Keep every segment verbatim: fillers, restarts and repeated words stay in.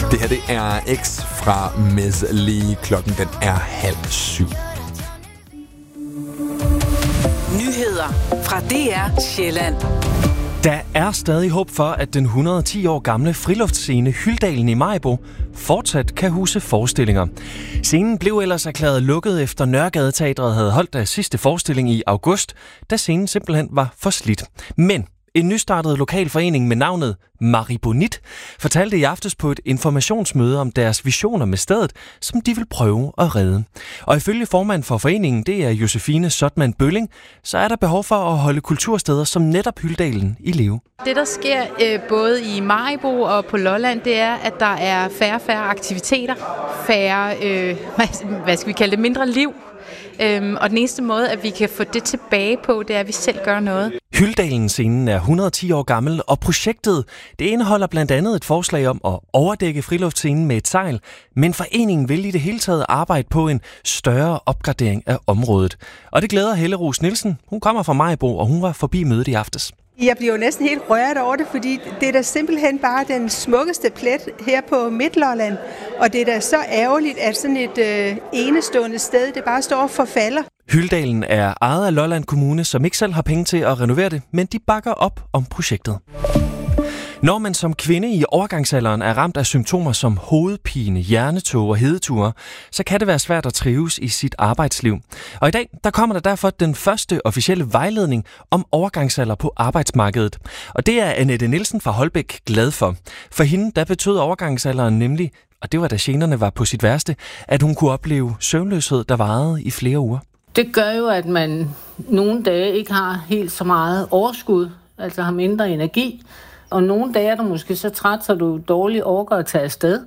Det her, det er X fra Miss Li. Klokken, den er halv syv. Nyheder fra D R Sjælland. Der er stadig håb for, at den et hundrede og ti år gamle friluftsscene Hyldalen i Maribo fortsat kan huse forestillinger. Scenen blev ellers erklæret lukket efter Nørregade Teatret havde holdt deres sidste forestilling i august, da scenen simpelthen var for slidt. Men en nystartet lokal forening med navnet Maribonit fortalte i aftes på et informationsmøde om deres visioner med stedet, som de vil prøve at redde. Og ifølge formand for foreningen, det er Josefine Sotman Bølling, så er der behov for at holde kultursteder som netop Hyldalen i live. Det, der sker øh, både i Maribo og på Lolland, det er, at der er færre og færre aktiviteter, færre, øh, hvad skal vi kalde det, mindre liv. Øhm, og den eneste måde, at vi kan få det tilbage på, det er, at vi selv gør noget. Hyldalen-scenen er et hundrede og ti år gammel, og projektet det indeholder blandt andet et forslag om at overdække friluftsscenen med et sejl, men foreningen vil i det hele taget arbejde på en større opgradering af området. Og det glæder Helle Roos Nielsen. Hun kommer fra Maribo, og hun var forbi mødet i aftes. Jeg bliver jo næsten helt rørt over det, fordi det er da simpelthen bare den smukkeste plet her på Midtlolland. Og det er da så ærgerligt, at sådan et øh, enestående sted, det bare står og forfalder. Hyldalen er ejet af Lolland Kommune, som ikke selv har penge til at renovere det, men de bakker op om projektet. Når man som kvinde i overgangsalderen er ramt af symptomer som hovedpine, hjernetog og hedeture, så kan det være svært at trives i sit arbejdsliv. Og i dag der kommer der derfor den første officielle vejledning om overgangsalder på arbejdsmarkedet. Og det er Annette Nielsen fra Holbæk glad for. For hende der betød overgangsalderen nemlig, og det var da generne var på sit værste, at hun kunne opleve søvnløshed, der varede i flere uger. Det gør jo, at man nogle dage ikke har helt så meget overskud, altså har mindre energi. Og nogle dage er du måske så træt, så du dårligt overgår at tage afsted.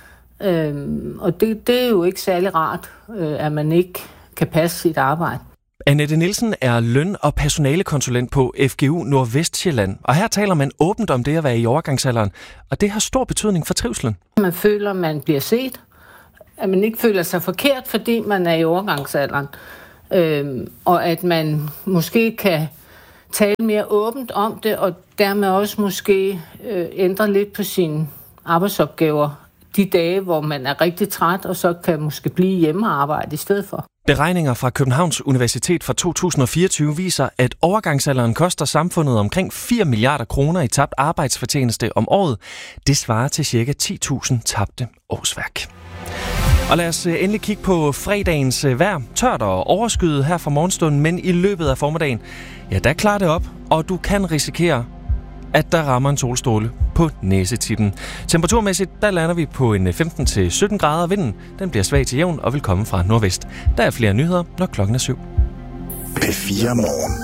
Øhm, og det, det er jo ikke særlig rart, øh, at man ikke kan passe sit arbejde. Annette Nielsen er løn- og personalekonsulent på F G U Nordvestsjælland. Og her taler man åbent om det at være i overgangsalderen. Og det har stor betydning for trivslen. Man føler, at man bliver set. At man ikke føler sig forkert, fordi man er i overgangsalderen. Øhm, og at man måske kan tale mere åbent om det, og dermed også måske øh, ændre lidt på sine arbejdsopgaver de dage, hvor man er rigtig træt, og så kan måske blive hjemme og arbejde i stedet for. Beregninger fra Københavns Universitet fra to tusind og fireogtyve viser, at overgangsalderen koster samfundet omkring fire milliarder kroner i tabt arbejdsfortjeneste om året. Det svarer til ca. ti tusind tabte årsværk. Og lad os endelig kigge på fredagens vejr. Tørt og overskyet her fra morgenstunden, men i løbet af formiddagen, ja, der klarer det op, og du kan risikere, at der rammer en solstråle på næsetippen. Temperaturmæssigt, der lander vi på en femten til sytten grader. Vinden, den bliver svag til jævn og vil komme fra nordvest. Der er flere nyheder, når klokken er syv. P fire Morgen.